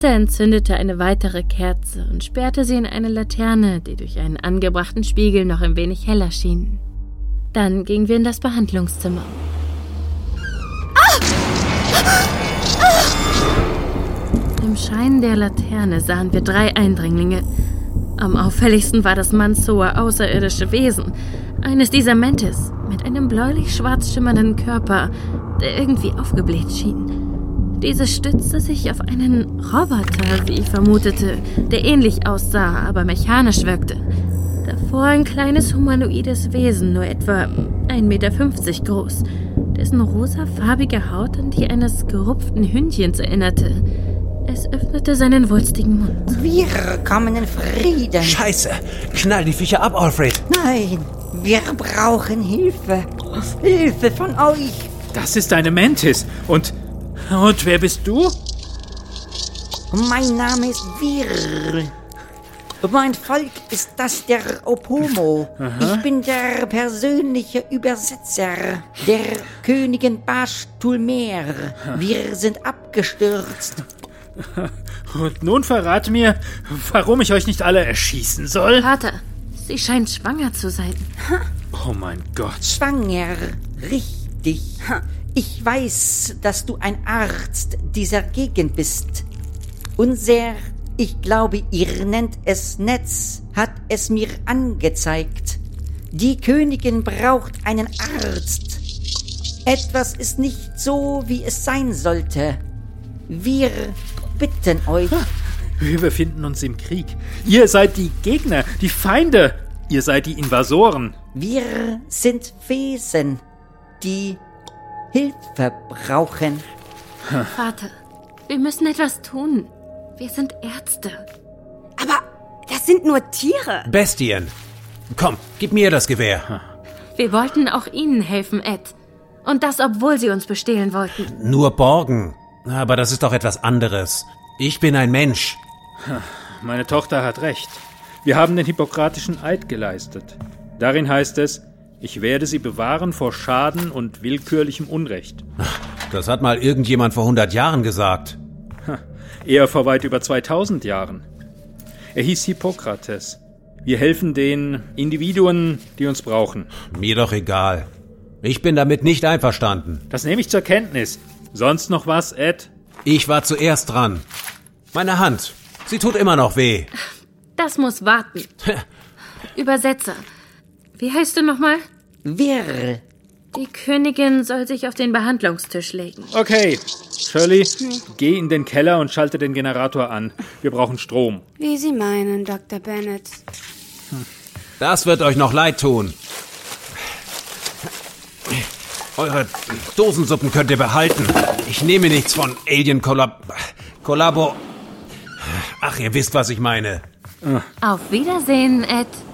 Er entzündete eine weitere Kerze und sperrte sie in eine Laterne, die durch einen angebrachten Spiegel noch ein wenig heller schien. Dann gingen wir in das Behandlungszimmer. Im Schein der Laterne sahen wir 3 Eindringlinge. Am auffälligsten war das Mansoa außerirdische Wesen, eines dieser Mantis, mit einem bläulich-schwarz schimmernden Körper, der irgendwie aufgebläht schien. Dieses stützte sich auf einen Roboter, wie ich vermutete, der ähnlich aussah, aber mechanisch wirkte. Davor ein kleines humanoides Wesen, nur etwa 1,50 Meter groß, dessen rosafarbige Haut an die eines gerupften Hündchens erinnerte. Es öffnete seinen wulstigen Mund. Wir kommen in Frieden. Scheiße! Knall die Viecher ab, Alfred! Nein, wir brauchen Hilfe. Hilfe von euch. Das ist eine Mantis. Und wer bist du? Mein Name ist Virl. Mein Volk ist das der Opomo. Aha. Ich bin der persönliche Übersetzer der Königin Basch-Tulmer. Wir sind abgestürzt. Und nun verrat mir, warum ich euch nicht alle erschießen soll. Vater, sie scheint schwanger zu sein. Oh mein Gott. Schwanger, richtig. Ich weiß, dass du ein Arzt dieser Gegend bist. Ich glaube, ihr nennt es Netz, hat es mir angezeigt. Die Königin braucht einen Arzt. Etwas ist nicht so, wie es sein sollte. Wir bitten euch. Wir befinden uns im Krieg. Ihr seid die Gegner, die Feinde. Ihr seid die Invasoren. Wir sind Wesen, die Hilfe brauchen. Vater, wir müssen etwas tun. Wir sind Ärzte. Aber das sind nur Tiere. Bestien! Komm, gib mir das Gewehr. Wir wollten auch Ihnen helfen, Ed. Und das, obwohl Sie uns bestehlen wollten. Nur borgen. Aber das ist doch etwas anderes. Ich bin ein Mensch. Meine Tochter hat recht. Wir haben den hippokratischen Eid geleistet. Darin heißt es, ich werde sie bewahren vor Schaden und willkürlichem Unrecht. Das hat mal irgendjemand vor 100 Jahren gesagt. Eher vor weit über 2000 Jahren. Er hieß Hippokrates. Wir helfen den Individuen, die uns brauchen. Mir doch egal. Ich bin damit nicht einverstanden. Das nehme ich zur Kenntnis. Sonst noch was, Ed? Ich war zuerst dran. Meine Hand. Sie tut immer noch weh. Das muss warten. Übersetzer. Wie heißt du nochmal? Virl. Die Königin soll sich auf den Behandlungstisch legen. Okay. Shirley, geh in den Keller und schalte den Generator an. Wir brauchen Strom. Wie Sie meinen, Dr. Bennett. Das wird euch noch leid tun. Eure Dosensuppen könnt ihr behalten. Ich nehme nichts von Alien Kollabo. Ach, ihr wisst, was ich meine. Auf Wiedersehen, Ed.